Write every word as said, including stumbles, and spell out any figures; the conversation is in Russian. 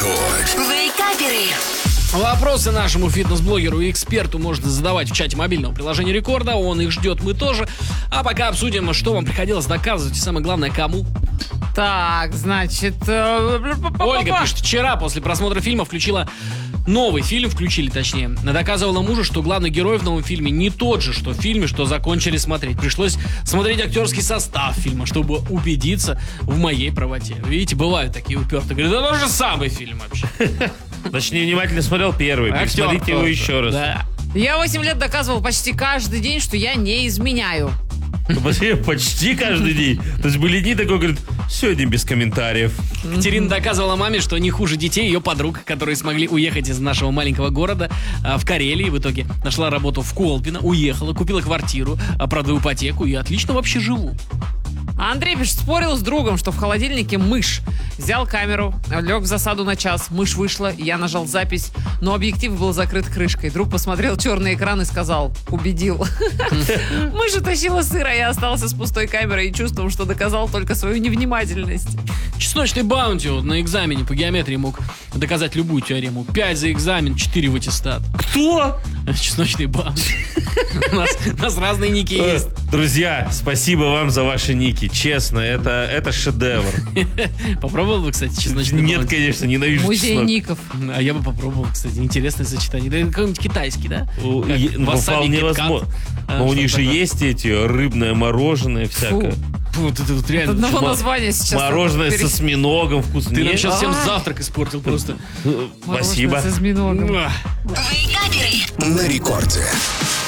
Рекорд. Вейкаперы. Вопросы нашему фитнес-блогеру и эксперту можно задавать в чате мобильного приложения Рекорда. Он их ждет, мы тоже. А пока обсудим, что вам приходилось доказывать и, самое главное, кому. Так, значит... э, Ольга пишет, вчера после просмотра фильма включила новый фильм, включили точнее. Доказывала мужу, что главный герой в новом фильме не тот же, что в фильме, что закончили смотреть. Пришлось смотреть актерский состав фильма, чтобы убедиться в моей правоте. Видите, бывают такие упертые. Говорят, да тот же самый фильм вообще. Значит, невнимательно смотрел первый. Актер Посмотрите его тоже. еще раз. Да. Я восемь лет доказывал почти каждый день, что я не изменяю. Посмотри, почти каждый день. То есть были дни такой, говорит, сегодня без комментариев. Катерина доказывала маме, что не хуже детей ее подруг, которые смогли уехать из нашего маленького города а, в Карелии. В итоге нашла работу в Колпино, уехала, купила квартиру, а, продаю ипотеку и отлично вообще живу. А Андрей пишет, спорил с другом, что в холодильнике мышь. Взял камеру, лег в засаду на час, мышь вышла, я нажал запись, но объектив был закрыт крышкой. Друг посмотрел черный экран и сказал, убедил. Мышь утащила сыр, а я остался с пустой камерой и чувством, что доказал только свою невнимательность. Чесночный баунти вот, на экзамене по геометрии мог доказать любую теорему. пять за экзамен, четыре в аттестат. Кто? Чесночный баунти. У нас, у нас разные ники есть. Друзья, спасибо вам за ваши ники. Честно, это, это шедевр. Попробовал бы, кстати, чесночный Нет, баунти? конечно, ненавижу Музей чеснок. ников. А я бы попробовал, кстати, интересное сочетание. Да, какой-нибудь китайский, да? У- Как е- ну, васаби, вполне киткат. возможно. А, Но у что них же такое? есть эти рыбное мороженое всякое. Фу, вот это вот От реально. одного ма- названия сейчас... Мороженое перес- со осьминогом вкусно. Ты нам Нет? сейчас всем А. завтрак испортил просто. Спасибо. Мороженое с осьминогом. Муа. Вейкаперы. На рекорде.